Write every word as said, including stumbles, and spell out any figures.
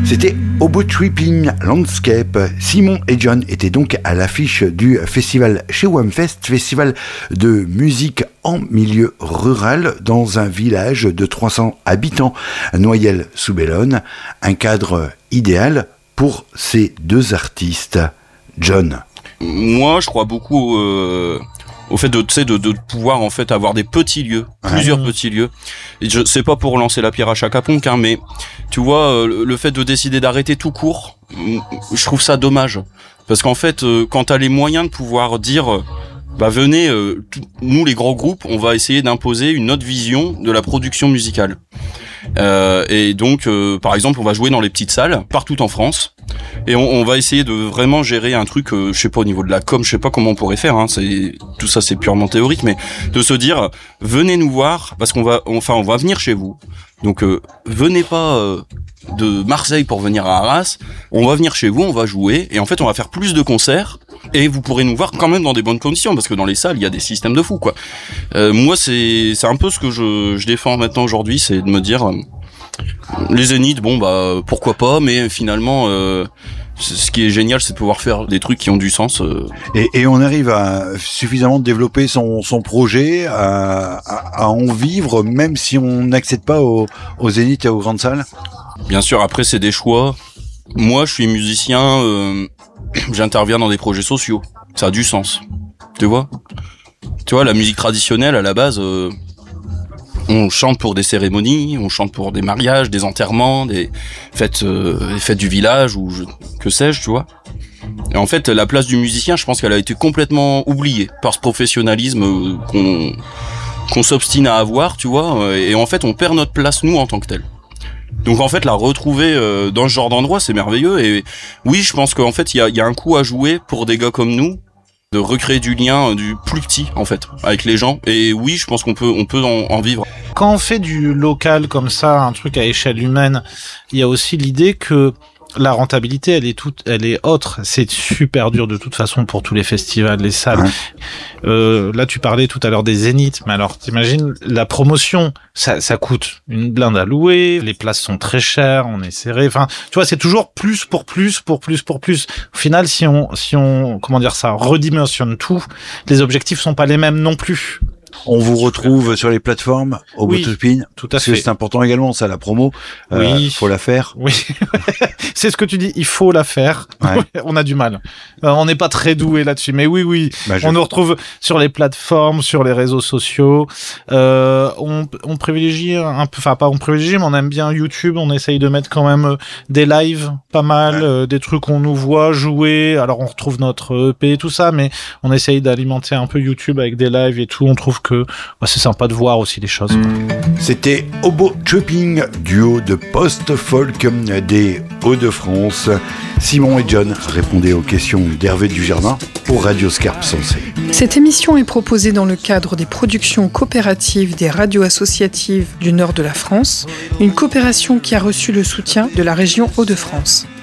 C'était Obo Tripping Landscape. Simon et John étaient donc à l'affiche du festival chez Wamfest, festival de musique en milieu rural dans un village de trois cents habitants, Noyelles-sous-Bellone. Un cadre idéal pour ces deux artistes. John. Moi, je crois beaucoup euh, au fait de, tu sais, de, de pouvoir en fait avoir des petits lieux, plusieurs ouais. petits lieux. Et je c'est pas pour lancer la pierre à Chaka Ponk, hein, mais tu vois, euh, le fait de décider d'arrêter tout court, je trouve ça dommage, parce qu'en fait, euh, quand t'as les moyens de pouvoir dire, bah venez, euh, tout, nous les grands groupes, on va essayer d'imposer une autre vision de la production musicale. Euh, et donc, euh, par exemple, on va jouer dans les petites salles partout en France, et on, on va essayer de vraiment gérer un truc, euh, je sais pas au niveau de la com, je sais pas comment on pourrait faire. Hein, c'est tout ça, c'est purement théorique, mais de se dire, venez nous voir parce qu'on va, enfin, on va venir chez vous. Donc, euh, venez pas euh, de Marseille pour venir à Arras. On va venir chez vous, on va jouer, et en fait, on va faire plus de concerts. Et vous pourrez nous voir quand même dans des bonnes conditions, parce que dans les salles, il y a des systèmes de fous, quoi. Euh, moi, c'est c'est un peu ce que je, je défends maintenant aujourd'hui, c'est de me dire, euh, les Zéniths, bon, bah, pourquoi pas, mais finalement, euh, ce qui est génial, c'est de pouvoir faire des trucs qui ont du sens. Euh. Et, et on arrive à suffisamment développer son, son projet, à, à, à en vivre, même si on n'accède pas au, au Zénith et aux grandes salles. Bien sûr, après, c'est des choix. Moi, je suis musicien, euh, j'interviens dans des projets sociaux. Ça a du sens. Tu vois? Tu vois, la musique traditionnelle, à la base, euh, on chante pour des cérémonies, on chante pour des mariages, des enterrements, des fêtes, euh, des fêtes du village, ou je, que sais-je, tu vois. Et en fait, la place du musicien, je pense qu'elle a été complètement oubliée par ce professionnalisme euh, qu'on, qu'on s'obstine à avoir, tu vois. Et en fait, on perd notre place, nous, en tant que tel. Donc en fait, la retrouver euh, dans ce genre d'endroit, c'est merveilleux. Et oui, je pense qu'en fait, il y a, y a un coup à jouer pour des gars comme nous, de recréer du lien euh, du plus petit, en fait, avec les gens. Et oui, je pense qu'on peut, on peut en, en vivre. Quand on fait du local comme ça, un truc à échelle humaine, il y a aussi l'idée que la rentabilité, elle est toute, elle est autre. C'est super dur de toute façon pour tous les festivals, les salles. Ouais. Euh, là, tu parlais tout à l'heure des Zéniths, mais alors, t'imagines, la promotion, ça, ça coûte une blinde à louer, les places sont très chères, on est serré. Enfin, tu vois, c'est toujours plus pour plus, pour plus, pour plus. Au final, si on, si on, comment dire ça, redimensionne tout, les objectifs sont pas les mêmes non plus. On vous retrouve sur les plateformes, au oui, Botopin. Tout à parce fait. Que c'est important également, ça, la promo. Oui. Euh, faut la faire. Oui. C'est ce que tu dis. Il faut la faire. Ouais. On a du mal. Euh, on n'est pas très doué là-dessus. Mais oui, oui. Bah, je... On nous retrouve sur les plateformes, sur les réseaux sociaux. Euh, on, on privilégie un peu, enfin, pas on privilégie, mais on aime bien YouTube. On essaye de mettre quand même des lives, pas mal, ouais. euh, des trucs qu'on nous voit jouer. Alors, on retrouve notre E P et tout ça, mais on essaye d'alimenter un peu YouTube avec des lives et tout. On trouve que bah, c'est sympa de voir aussi les choses. C'était Obo Tripping, duo de post-folk des Hauts-de-France. Simon et John répondaient aux questions d'Hervé Dujardin pour Radio Scarpe Sensée. Cette émission est proposée dans le cadre des productions coopératives des radios associatives du nord de la France, une coopération qui a reçu le soutien de la région Hauts-de-France.